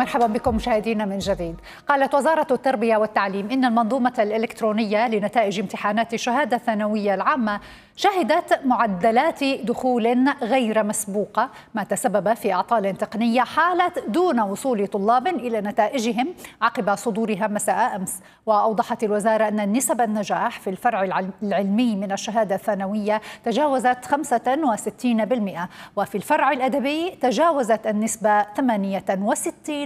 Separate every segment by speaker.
Speaker 1: مرحبا بكم مشاهدينا من جديد. قالت وزارة التربية والتعليم إن المنظومة الإلكترونية لنتائج امتحانات الشهادة الثانوية العامة شهدت معدلات دخول غير مسبوقة، ما تسبب في أعطال تقنية حالت دون وصول طلاب إلى نتائجهم عقب صدورها مساء أمس. وأوضحت الوزارة أن نسب النجاح في الفرع العلمي من الشهادة الثانوية تجاوزت 65%، وفي الفرع الأدبي تجاوزت النسبة 68%.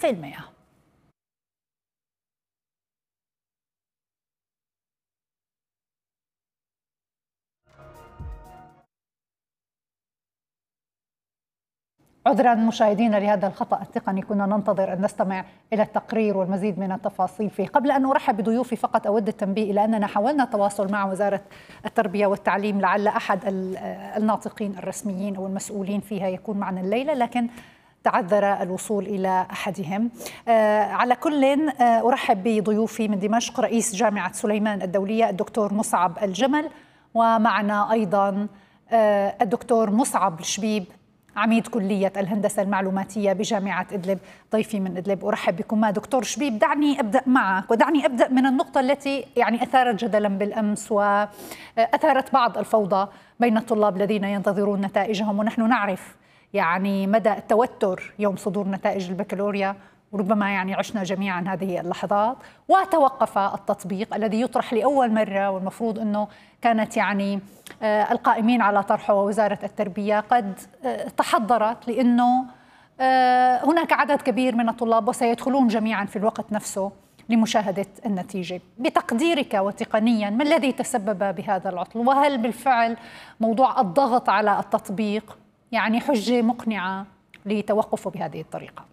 Speaker 1: عذرا مشاهدينا لهذا الخطأ التقني، كنا ننتظر أن نستمع إلى التقرير والمزيد من التفاصيل فيه. قبل أن أرحب بضيوفي فقط أود التنبيه إلى أننا حاولنا التواصل مع وزارة التربية والتعليم، لعل أحد الناطقين الرسميين أو المسؤولين فيها يكون معنا الليلة، لكن تعذر الوصول إلى أحدهم. على كل أرحب بضيوفي من دمشق رئيس جامعة سليمان الدولية الدكتور مصعب الجمل، ومعنا أيضا الدكتور مصعب الشبيب عميد كلية الهندسة المعلوماتية بجامعة إدلب، ضيفي من إدلب. أرحب بكم. دكتور شبيب، دعني أبدأ معك، ودعني أبدأ من النقطة التي أثارت جدلا بالأمس وأثارت بعض الفوضى بين الطلاب الذين ينتظرون نتائجهم، ونحن نعرف مدى التوتر يوم صدور نتائج البكالوريا، وربما عشنا جميعا هذه اللحظات. وتوقف التطبيق الذي يطرح لأول مرة، والمفروض أنه كانت القائمين على طرحه ووزارة التربية قد تحضرت، لأنه هناك عدد كبير من الطلاب وسيدخلون جميعا في الوقت نفسه لمشاهدة النتيجة. بتقديرك وتقنيا ما الذي تسبب بهذا العطل؟ وهل بالفعل موضوع الضغط على التطبيق حجة مقنعة لتوقفه بهذه الطريقة؟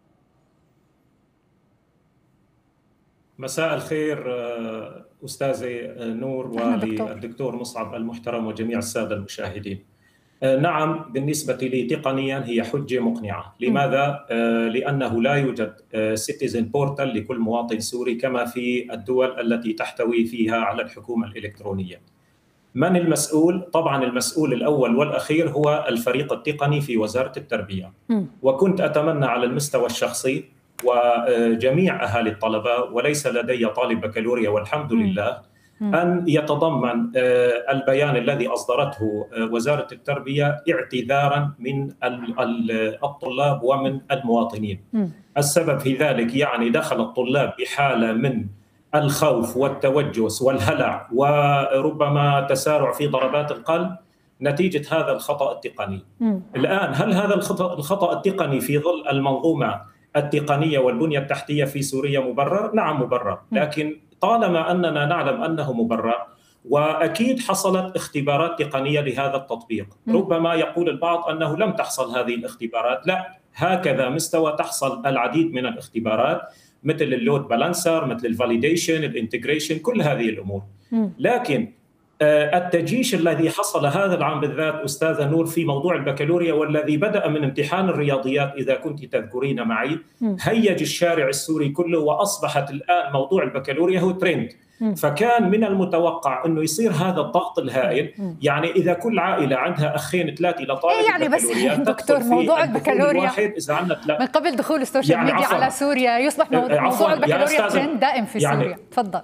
Speaker 2: مساء الخير أستاذي نور والدكتور مصعب المحترم وجميع السادة المشاهدين. نعم، بالنسبة لي تقنيا هي حجة مقنعة. لماذا؟ لأنه لا يوجد سيتيزن بورتال لكل مواطن سوري كما في الدول التي تحتوي فيها على الحكومة الإلكترونية. من المسؤول؟ طبعا المسؤول الأول والأخير هو الفريق التقني في وزارة التربية. وكنت أتمنى على المستوى الشخصي وجميع أهالي الطلبة، وليس لدي طالب بكالوريا والحمد لله، أن يتضمن البيان الذي أصدرته وزارة التربية اعتذارا من الطلاب ومن المواطنين. السبب في ذلك دخل الطلاب بحالة من الخوف والتوجس والهلع وربما تسارع في ضربات القلب نتيجة هذا الخطأ التقني. الآن هل هذا الخطأ التقني في ظل المنظومة التقنية والبنية التحتية في سوريا مبرر؟ نعم مبرر، لكن طالما أننا نعلم أنه مبرر وأكيد حصلت اختبارات تقنية لهذا التطبيق. ربما يقول البعض أنه لم تحصل هذه الاختبارات، لا، هكذا مستوى تحصل العديد من الاختبارات مثل اللود بالانسر، مثل الفاليديشن، الانتجريشن، كل هذه الأمور. لكن التجيش الذي حصل هذا العام بالذات أستاذة نور في موضوع البكالوريا، والذي بدأ من امتحان الرياضيات إذا كنت تذكرين معي، هيج الشارع السوري كله، وأصبحت الآن موضوع البكالوريا هو ترند. فكان من المتوقع أنه يصير هذا الضغط الهائل. إذا كل عائلة عندها أخين ثلاثة لطالب
Speaker 1: بس دكتور، موضوع البكالوريا من قبل دخول السوشيال ميديا على سوريا يصبح موضوع البكالوريا ترند دائم في سوريا. تفضل.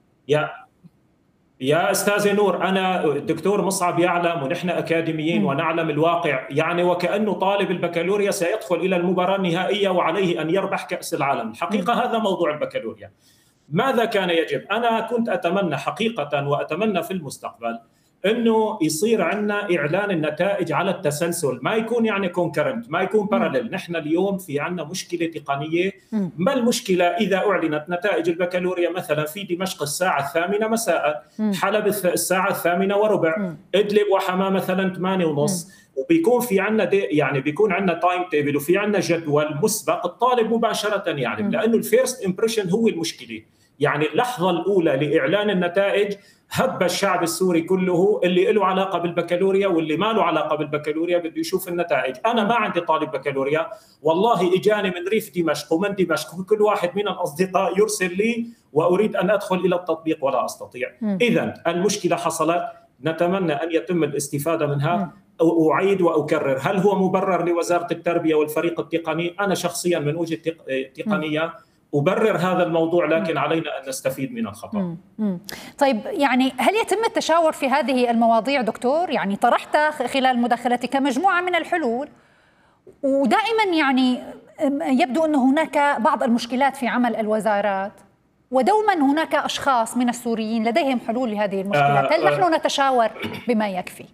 Speaker 2: يا أستاذ نور، أنا الدكتور مصعب يعلم ونحن أكاديميين ونعلم الواقع، وكأنه طالب البكالوريا سيدخل إلى المباراة النهائية وعليه أن يربح كأس العالم. الحقيقة هذا موضوع البكالوريا. ماذا كان يجب؟ أنا كنت أتمنى حقيقة وأتمنى في المستقبل أنه يصير عندنا إعلان النتائج على التسلسل، ما يكون كونكرنت، ما يكون باراليل. نحن اليوم في عندنا مشكلة تقنية. ما المشكلة إذا أعلنت نتائج البكالوريا مثلا في دمشق الساعة 8 مساء، حلب الساعة 8:15، إدلب وحماة مثلا 8:30، وبيكون في عندنا بيكون عندنا تايم تيبل وفي عندنا جدول مسبق الطالب مباشرة، لأنه الفيرست امبريشن هو المشكلة. اللحظة الأولى لإعلان النتائج هب الشعب السوري كله، اللي له علاقة بالبكالوريا واللي ما له علاقة بالبكالوريا بده يشوف النتائج. أنا ما عندي طالب بكالوريا، والله إجاني من ريف دمشق ومن دمشق، وكل واحد من الأصدقاء يرسل لي وأريد أن أدخل إلى التطبيق ولا أستطيع. إذن المشكلة حصلت، نتمنى أن يتم الاستفادة منها. أعيد وأكرر، هل هو مبرر لوزارة التربية والفريق التقني؟ أنا شخصيا من وجهة تقنية أبرر هذا الموضوع، لكن علينا أن نستفيد من الخطأ.
Speaker 1: طيب يعني هل يتم التشاور في هذه المواضيع دكتور؟ يعني طرحت خلال مداخلتك مجموعة من الحلول، ودائما يعني يبدو أن هناك بعض المشكلات في عمل الوزارات، ودوما هناك أشخاص من السوريين لديهم حلول لهذه المشكلات. هل نحن نتشاور بما يكفي؟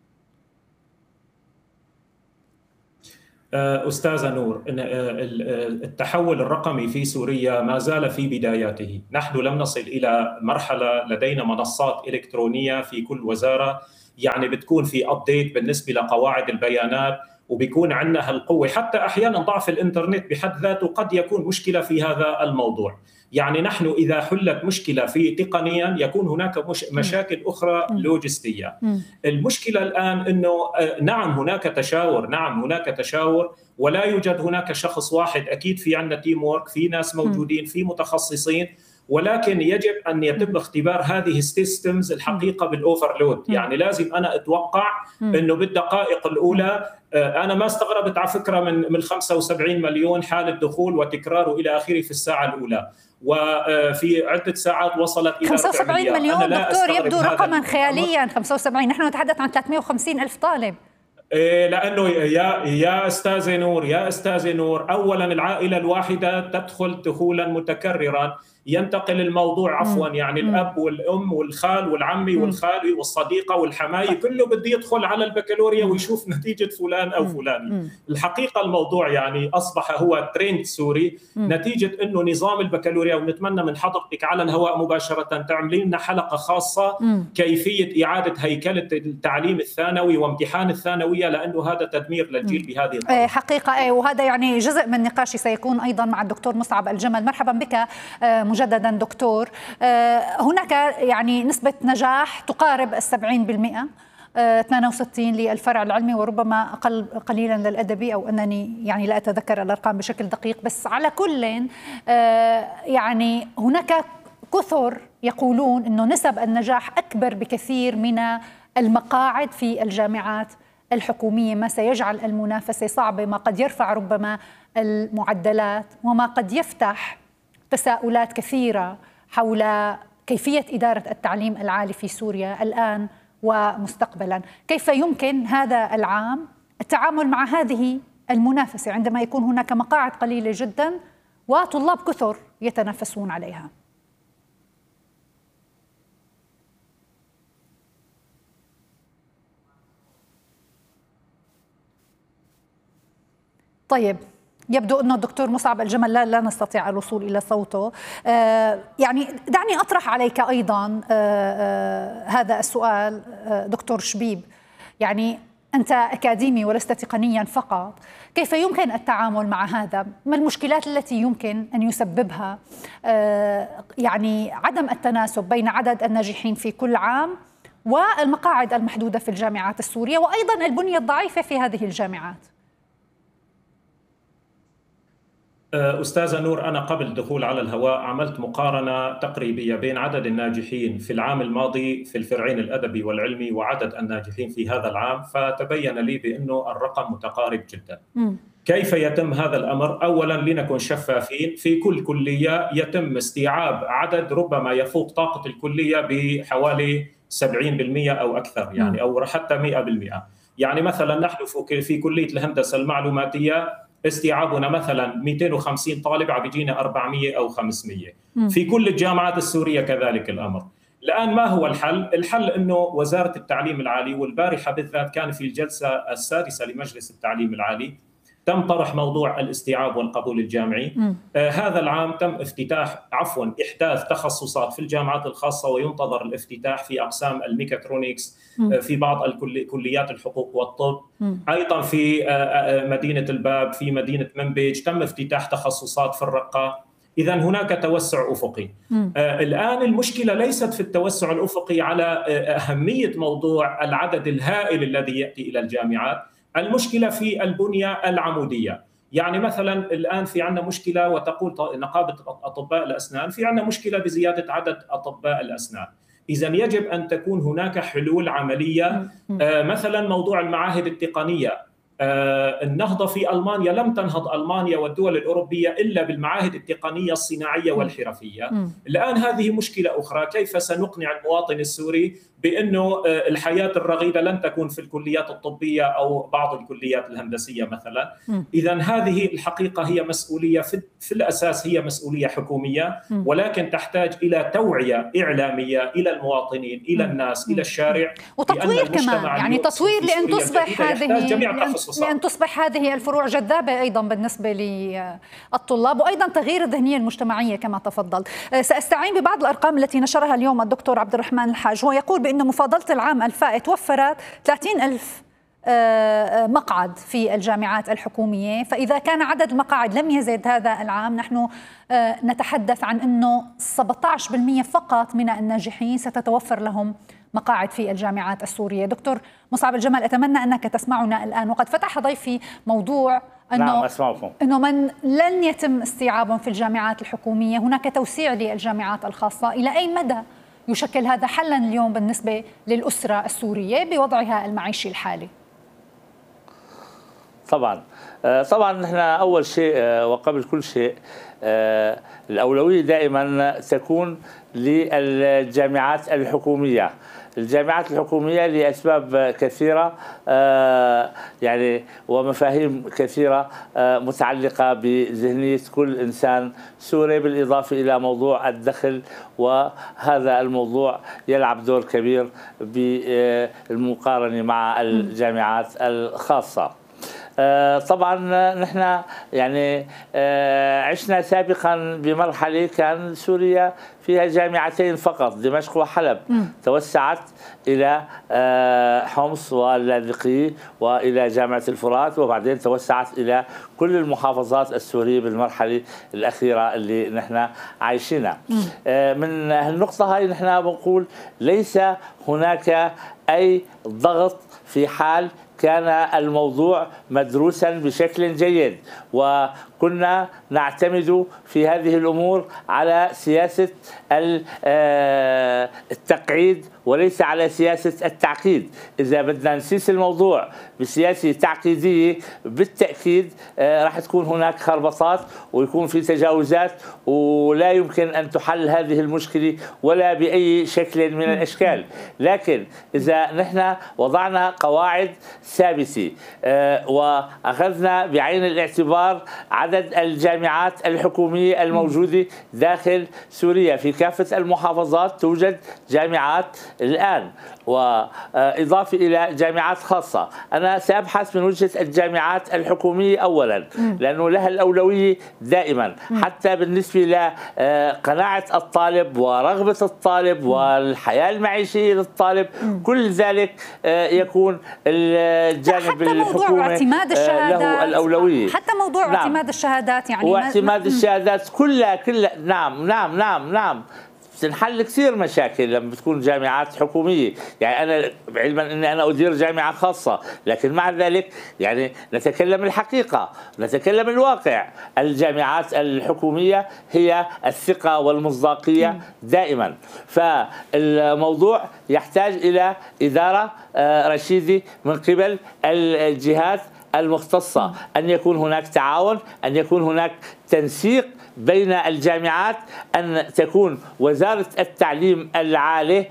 Speaker 2: أستاذة نور، التحول الرقمي في سوريا ما زال في بداياته. نحن لم نصل إلى مرحلة لدينا منصات إلكترونية في كل وزارة، يعني بتكون في أبديت بالنسبة لقواعد البيانات، وبيكون عندنا هالقوة. حتى أحيانا ضعف الإنترنت بحد ذاته قد يكون مشكلة في هذا الموضوع. يعني نحن إذا حلت مشكلة في تقنيا يكون هناك مشاكل أخرى لوجستية. المشكلة الآن أنه نعم هناك تشاور، نعم هناك تشاور، ولا يوجد هناك شخص واحد. أكيد في عندنا تيم وورك، في ناس موجودين، في متخصصين، ولكن يجب أن يتم اختبار هذه السيستمز الحقيقة بالأوفرلود. يعني لازم أنا أتوقع أنه بالدقائق الأولى، أنا ما استغربت على فكرة من 75 مليون حالة دخول وتكرار إلى آخره في الساعة الأولى، وفي عدة ساعات وصلت إلى
Speaker 1: 75 مليون دكتور يبدو رقما خياليا. 75، نحن نتحدث عن 350 ألف طالب.
Speaker 2: لأنه يا أستاذ نور، أولا العائلة الواحدة تدخل دخولا متكررا، ينتقل الموضوع عفوا يعني الأب والأم والخال والعمي والخالي والصديقة والحماية كله بده يدخل على البكالوريا ويشوف نتيجة فلان أو فلان. الحقيقة الموضوع يعني أصبح هو ترند سوري نتيجة أنه نظام البكالوريا. ونتمنى من حضرتك على الهواء مباشرة تعملين لنا حلقة خاصة كيفية إعادة هيكلة التعليم الثانوي وامتحان الثانوية، لأنه هذا تدمير للجيل بهذه الطريقة.
Speaker 1: حقيقة وهذا يعني جزء من نقاشي سيكون أيضا مع الدكتور مصعب الجمل. مرحبا بك مجددا دكتور. هناك يعني نسبة نجاح تقارب 70%، 62 للفرع العلمي وربما أقل قليلا للأدبي، أو أنني يعني لا أتذكر الأرقام بشكل دقيق. بس على كل يعني هناك كثر يقولون أنه نسب النجاح أكبر بكثير من المقاعد في الجامعات الحكومية، ما سيجعل المنافسة صعبة، ما قد يرفع ربما المعدلات، وما قد يفتح تساؤلات كثيرة حول كيفية إدارة التعليم العالي في سوريا الآن ومستقبلا. كيف يمكن هذا العام التعامل مع هذه المنافسة عندما يكون هناك مقاعد قليلة جدا وطلاب كثر يتنافسون عليها؟ طيب، يبدو أن الدكتور مصعب الجمل لا نستطيع الوصول إلى صوته. يعني دعني أطرح عليك أيضا هذا السؤال دكتور شبيب. يعني أنت أكاديمي ولست تقنيا فقط، كيف يمكن التعامل مع هذا؟ ما المشكلات التي يمكن أن يسببها يعني عدم التناسب بين عدد الناجحين في كل عام والمقاعد المحدودة في الجامعات السورية، وأيضا البنية الضعيفة في هذه الجامعات؟
Speaker 2: أستاذة نور، أنا قبل الدخول على الهواء عملت مقارنة تقريبية بين عدد الناجحين في العام الماضي في الفرعين الأدبي والعلمي وعدد الناجحين في هذا العام، فتبين لي بأنه الرقم متقارب جدا. كيف يتم هذا الأمر؟ أولا لنكن شفافين، في كل كلية يتم استيعاب عدد ربما يفوق طاقة الكلية بحوالي 70% أو أكثر، يعني أو حتى 100%. يعني مثلا نحن في كلية الهندسة المعلوماتية استيعابنا مثلا 250 طالب، عم بيجينا 400 أو 500. في كل الجامعات السورية كذلك الأمر. الآن ما هو الحل؟ الحل أنه وزارة التعليم العالي، والبارحة بالذات كان في الجلسة السادسة لمجلس التعليم العالي تم طرح موضوع الاستيعاب والقبول الجامعي. هذا العام تم إحداث تخصصات في الجامعات الخاصة، وينتظر الافتتاح في أقسام الميكاترونيكس، في بعض كليات الحقوق والطب، أيضا في مدينة الباب، في مدينة منبج تم افتتاح تخصصات في الرقة. إذن هناك توسع أفقي. الآن المشكلة ليست في التوسع الأفقي على أهمية موضوع العدد الهائل الذي يأتي إلى الجامعات، المشكلة في البنية العمودية. يعني مثلا الآن في عندنا مشكلة، وتقول نقابة أطباء الأسنان في عندنا مشكلة بزيادة عدد أطباء الأسنان. إذا يجب أن تكون هناك حلول عملية. مثلا موضوع المعاهد التقنية، النهضة في ألمانيا لم تنهض ألمانيا والدول الأوروبية إلا بالمعاهد التقنية الصناعية والحرفية. الآن هذه مشكلة أخرى، كيف سنقنع المواطن السوري بأنه الحياة الرغيدة لن تكون في الكليات الطبية أو بعض الكليات الهندسية مثلا. إذن هذه الحقيقة هي مسؤولية في الأساس، هي مسؤولية حكومية، ولكن تحتاج إلى توعية إعلامية إلى المواطنين، إلى الناس، إلى الشارع،
Speaker 1: وتطوير كمان، يعني تطوير لأن تصبح هذه الفروع جذابة أيضا بالنسبة للطلاب، وأيضا تغيير الذهنية المجتمعية كما تفضل. سأستعين ببعض الأرقام التي نشرها اليوم الدكتور عبد الرحمن الحاج. هو يقول بأن مفاضلة العام الفائت وفرت 30,000 مقعد في الجامعات الحكومية، فإذا كان عدد المقاعد لم يزد هذا العام، نحن نتحدث عن أنه 17% فقط من الناجحين ستتوفر لهم مقاعد في الجامعات السورية. دكتور مصعب الجمل، أتمنى أنك تسمعنا الآن. وقد فتح ضيفي موضوع أنه من لن يتم استيعابهم في الجامعات الحكومية، هناك توسيع للجامعات الخاصة. إلى أي مدى يشكل هذا حلا اليوم بالنسبة للأسرة السورية بوضعها المعيشي الحالي؟
Speaker 3: طبعا نحن أول شيء وقبل كل شيء الأولوية دائما تكون للجامعات الحكومية. الجامعات الحكومية لأسباب كثيرة يعني ومفاهيم كثيرة متعلقة بذهنية كل إنسان سوري، بالإضافة إلى موضوع الدخل، وهذا الموضوع يلعب دور كبير بالمقارنة مع الجامعات الخاصة. طبعا نحن يعني عشنا سابقا بمرحلة كان سوريا فيها جامعتين فقط، دمشق وحلب. توسعت إلى حمص واللاذقية وإلى جامعة الفرات، وبعدين توسعت إلى كل المحافظات السورية بالمرحلة الأخيرة اللي نحن عايشينها. من النقطة هاي نحن بنقول ليس هناك أي ضغط في حال كان الموضوع مدروسا بشكل جيد، وكنا نعتمد في هذه الأمور على سياسة التقعيد وليس على سياسة التعقيد. إذا بدنا نسيس الموضوع بسياسة تعقيدية بالتأكيد راح تكون هناك خربطات ويكون في تجاوزات، ولا يمكن أن تحل هذه المشكلة ولا بأي شكل من الأشكال. لكن إذا نحن وضعنا قواعد ثابتة وأخذنا بعين الاعتبار عدد الجامعات الحكومية الموجودة داخل سوريا في كافة المحافظات، توجد جامعات الآن، وإضافة إلى جامعات خاصة. أنا سأبحث من وجهة الجامعات الحكومية أولا، لأنه لها الأولوية دائما، حتى بالنسبة لقناعة الطالب ورغبة الطالب والحياة المعيشية للطالب، كل ذلك يكون الجانب الحكومي له الأولوية.
Speaker 1: حتى موضوع اعتماد الشهادات، يعني
Speaker 3: واعتماد الشهادات كلها نعم تنحل كثير مشاكل لما بتكون جامعات حكومية. يعني أنا علما أني أنا أدير جامعة خاصة، لكن مع ذلك يعني نتكلم الحقيقة، نتكلم الواقع. الجامعات الحكومية هي الثقة والمصداقية دائما، فالموضوع يحتاج إلى إدارة رشيدة من قبل الجهات المختصة، أن يكون هناك تعاون، أن يكون هناك تنسيق بين الجامعات، أن تكون وزارة التعليم العالي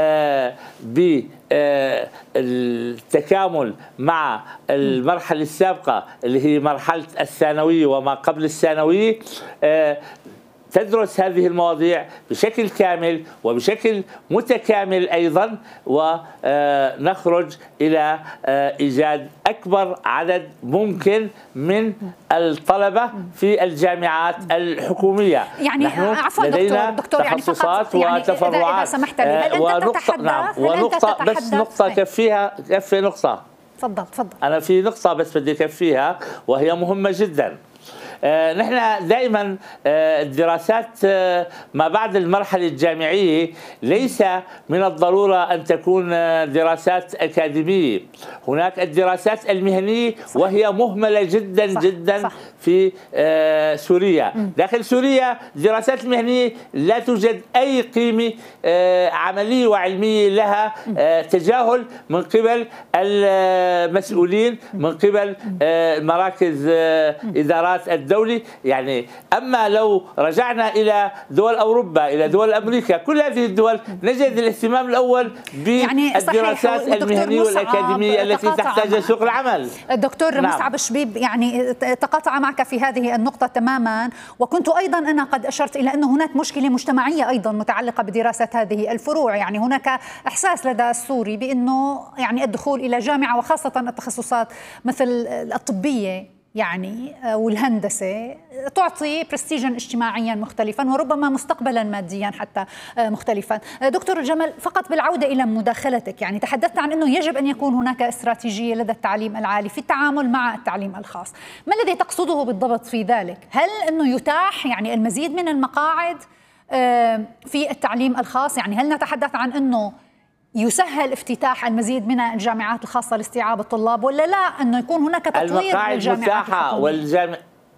Speaker 3: بالتكامل مع المرحلة السابقة اللي هي مرحلة الثانوية وما قبل الثانوية، تدرس هذه المواضيع بشكل كامل وبشكل متكامل أيضا، ونخرج إلى إيجاد أكبر عدد ممكن من الطلبة في الجامعات الحكومية.
Speaker 1: يعني عفوا دكتور يعني
Speaker 3: تخصصات وتفرعات.
Speaker 1: إذا سمحت لي، هل أنت تتحدث؟
Speaker 3: ونقطة بس نقطة كفي نقطة.
Speaker 1: تفضل.
Speaker 3: أنا في نقطة بس بدي أكفيها وهي مهمة جدا. نحن دائما الدراسات ما بعد المرحلة الجامعية ليس من الضرورة أن تكون دراسات أكاديمية. هناك الدراسات المهنية وهي مهملة جدا جدا في سوريا. داخل سوريا الدراسات المهنية لا توجد أي قيمة عملية وعلمية لها، تجاهل من قبل المسؤولين، من قبل مراكز إدارات الدولة. يعني أما لو رجعنا إلى دول أوروبا، إلى دول أمريكا، كل هذه الدول نجد الاهتمام الأول بالدراسات المهنية والأكاديمية التي تحتاجها سوق العمل.
Speaker 1: الدكتور مصعب الشبيب يعني تقاطع معك في هذه النقطة تماما، وكنت أيضا أنا قد أشرت إلى أن هناك مشكلة مجتمعية أيضا متعلقة بدراسة هذه الفروع. يعني هناك إحساس لدى السوري بأنه يعني الدخول إلى جامعة وخاصة التخصصات مثل الطبية يعني والهندسة تعطي برستيجا اجتماعيا مختلفا وربما مستقبلا ماديا حتى مختلفا. دكتور الجمل، فقط بالعودة إلى مداخلتك، يعني تحدثت عن أنه يجب أن يكون هناك استراتيجية لدى التعليم العالي في التعامل مع التعليم الخاص. ما الذي تقصده بالضبط في ذلك؟ هل أنه يتاح يعني المزيد من المقاعد في التعليم الخاص؟ يعني هل نتحدث عن أنه يسهل افتتاح المزيد من الجامعات الخاصة لاستيعاب الطلاب، ولا لا أنه يكون هناك تطوير للجامعات الحكومية؟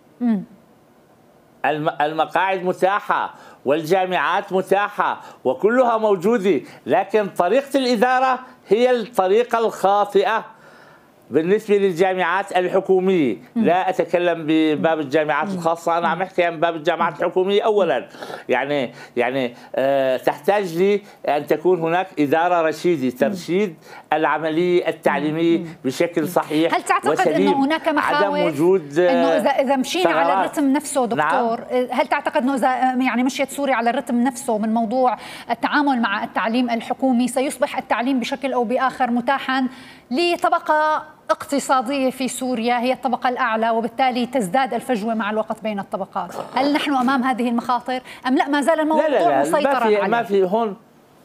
Speaker 3: المقاعد متاحة والجامعات متاحة وكلها موجودة، لكن طريقة الإدارة هي الطريقة الخاطئة بالنسبة للجامعات الحكومية. لا أتكلم بباب الجامعات الخاصة، أنا عم أحكي عن باب الجامعات الحكومية أولا. يعني تحتاج لي أن تكون هناك إدارة رشيدة ترشيد العملية التعليمية بشكل صحيح.
Speaker 1: هل تعتقد أنه هناك مخاوف
Speaker 3: عدم وجود
Speaker 1: أنه إذا مشينا على الرتم نفسه دكتور؟ نعم. هل تعتقد أنه إذا يعني مشيت سوريا على الرتم نفسه من موضوع التعامل مع التعليم الحكومي سيصبح التعليم بشكل أو بآخر متاحا لطبقة اقتصادية في سوريا هي الطبقة الأعلى، وبالتالي تزداد الفجوة مع الوقت بين الطبقات؟ هل نحن أمام هذه المخاطر أم لا ما زال الموضوع مسيطرا عليه؟
Speaker 3: ما في هون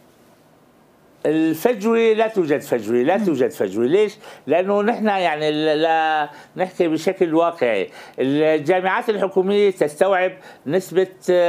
Speaker 3: الفجوة، لا توجد فجوة. ليش؟ لأنه نحن يعني لا نحكي بشكل واقعي. الجامعات الحكومية تستوعب نسبة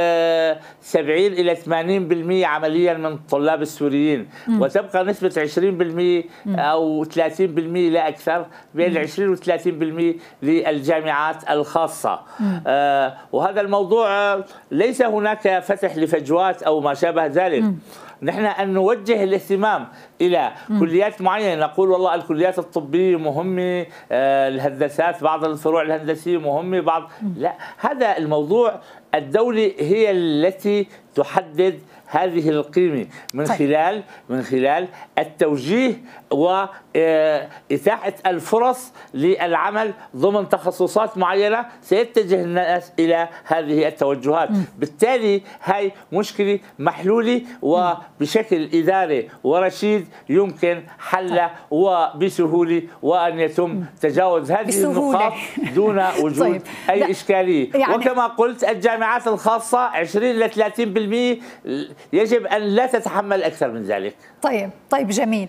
Speaker 3: 70 إلى 80% عمليا من الطلاب السوريين، وتبقى نسبة 20% أو 30% لا أكثر، بين 20 و 30% للجامعات الخاصة. وهذا الموضوع ليس هناك فتح لفجوات أو ما شابه ذلك. نحن أن نوجه الاهتمام إلى كليات معينة، نقول والله الكليات الطبية مهمة، الهندسات بعض الفروع الهندسية مهمة بعض، لا، هذا الموضوع الدولة هي التي تحدد هذه القيمة من خلال التوجيه وإتاحة الفرص للعمل ضمن تخصصات معينة سيتجه الناس إلى هذه التوجهات. بالتالي هاي مشكلة محلولة وبشكل إداري ورشيد يمكن حلها وبسهولة، وأن يتم تجاوز هذه النقاط دون وجود أي إشكالية. يعني وكما قلت الجامعات الخاصة 20 إلى 30% يجب أن لا تتحمل أكثر من ذلك.
Speaker 1: طيب جميل.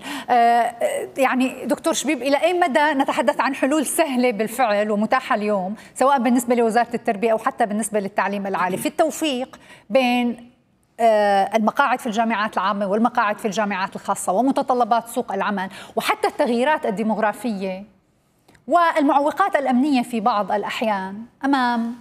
Speaker 1: يعني دكتور شبيب، إلى أي مدى نتحدث عن حلول سهلة بالفعل ومتاحة اليوم سواء بالنسبة لوزارة التربية أو حتى بالنسبة للتعليم العالي في التوفيق بين المقاعد في الجامعات العامة والمقاعد في الجامعات الخاصة ومتطلبات سوق العمل وحتى التغييرات الديموغرافية والمعوقات الأمنية في بعض الأحيان أمام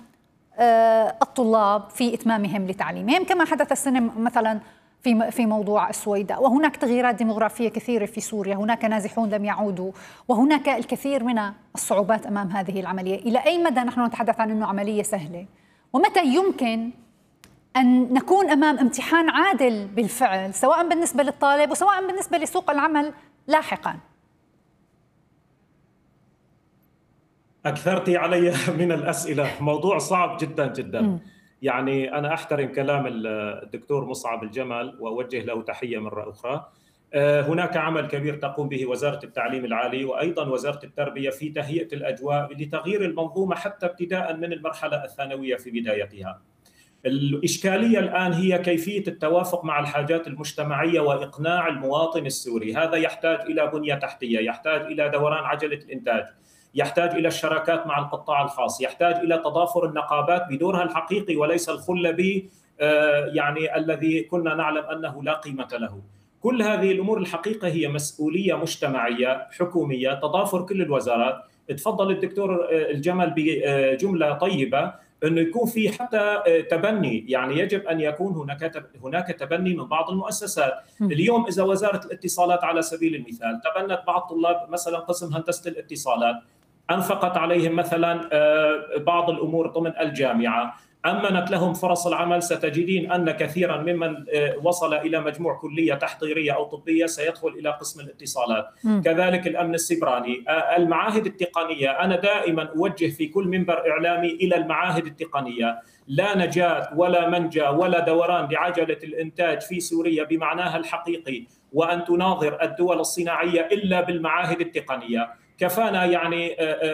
Speaker 1: الطلاب في إتمامهم لتعليمهم، كما حدث السنة مثلا في موضوع السويداء؟ وهناك تغييرات ديموغرافية كثيرة في سوريا، هناك نازحون لم يعودوا، وهناك الكثير من الصعوبات أمام هذه العملية. إلى أي مدى نحن نتحدث عن أنه عملية سهلة؟ ومتى يمكن أن نكون أمام امتحان عادل بالفعل سواء بالنسبة للطالب وسواء بالنسبة لسوق العمل لاحقا؟
Speaker 2: أكثرتي علي من الأسئلة، موضوع صعب جدا جدا. يعني أنا أحترم كلام الدكتور مصعب الجمل وأوجه له تحية مرة أخرى. هناك عمل كبير تقوم به وزارة التعليم العالي وأيضا وزارة التربية في تهيئة الأجواء لتغيير المنظومة حتى ابتداء من المرحلة الثانوية في بدايتها. الإشكالية الآن هي كيفية التوافق مع الحاجات المجتمعية وإقناع المواطن السوري. هذا يحتاج إلى بنية تحتية، يحتاج إلى دوران عجلة الإنتاج، يحتاج إلى الشراكات مع القطاع الخاص، يحتاج إلى تضافر النقابات بدورها الحقيقي وليس الخلبي يعني الذي كنا نعلم أنه لا قيمة له. كل هذه الأمور الحقيقة هي مسؤولية مجتمعية حكومية، تضافر كل الوزارات. تفضل الدكتور الجمل بجملة طيبة أنه يكون في حتى تبني، يعني يجب أن يكون هناك تبني من بعض المؤسسات. اليوم إذا وزارة الاتصالات على سبيل المثال تبنت بعض طلاب مثلا قسم هندسة الاتصالات، أنفقت عليهم مثلا بعض الأمور ضمن الجامعة، أمنت لهم فرص العمل، ستجدين أن كثيرا ممن وصل إلى مجموع كلية تحضيرية أو طبية سيدخل إلى قسم الاتصالات. كذلك الأمن السيبراني، المعاهد التقنية. أنا دائما أوجه في كل منبر إعلامي إلى المعاهد التقنية. لا نجاة ولا منجى ولا دوران لعجلة الإنتاج في سوريا بمعناها الحقيقي وأن تناظر الدول الصناعية إلا بالمعاهد التقنية. كفانا يعني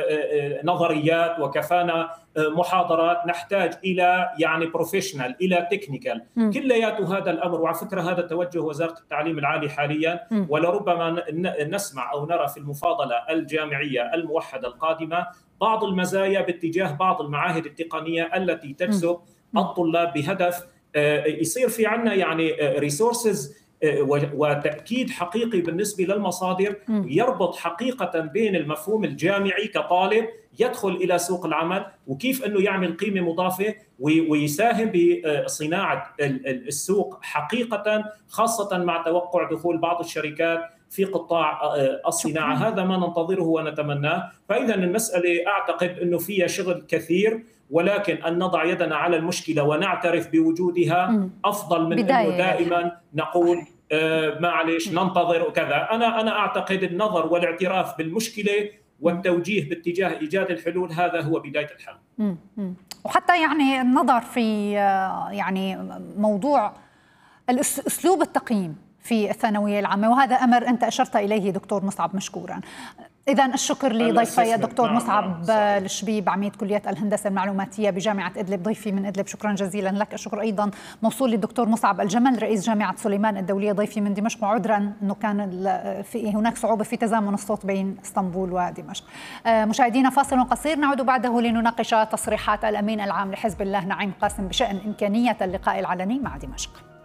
Speaker 2: نظريات وكفانا محاضرات، نحتاج إلى يعني بروفيشنال، إلى تكنيكال، كليات هذا الأمر. وعلى فكرة هذا توجه وزارة التعليم العالي حاليا، ولربما نسمع أو نرى في المفاضلة الجامعية الموحدة القادمة بعض المزايا باتجاه بعض المعاهد التقنية التي تجذب الطلاب بهدف يصير في عنا يعني ريسورسز وتأكيد حقيقي بالنسبة للمصادر يربط حقيقة بين المفهوم الجامعي كطالب يدخل إلى سوق العمل وكيف أنه يعمل قيمة مضافة ويساهم بصناعة السوق حقيقة، خاصة مع توقع دخول بعض الشركات في قطاع الصناعة. هذا ما ننتظره ونتمناه. فإذا المسألة أعتقد أنه فيها شغل كثير، ولكن أن نضع يدنا على المشكلة ونعترف بوجودها أفضل من أنه دائما نقول معلش ننتظر وكذا. أنا أعتقد النظر والاعتراف بالمشكلة والتوجيه باتجاه إيجاد الحلول هذا هو بداية الحل.
Speaker 1: وحتى يعني النظر في يعني موضوع أسلوب التقييم في الثانوية العامة، وهذا أمر أنت أشرت إليه دكتور مصعب مشكورا. إذا الشكر لضيفي الدكتور مصعب الشبيب عميد كلية الهندسة المعلوماتية بجامعة إدلب، ضيفي من إدلب، شكرا جزيلا لك. الشكر أيضا موصول للدكتور مصعب الجمل رئيس جامعة سليمان الدولية، ضيفي من دمشق، وعذرا أنه كان هناك صعوبة في تزامن الصوت بين اسطنبول ودمشق. مشاهدينا فاصل قصير نعود بعده لنناقش تصريحات الأمين العام لحزب الله نعيم قاسم بشأن إمكانية اللقاء العلني مع دمشق.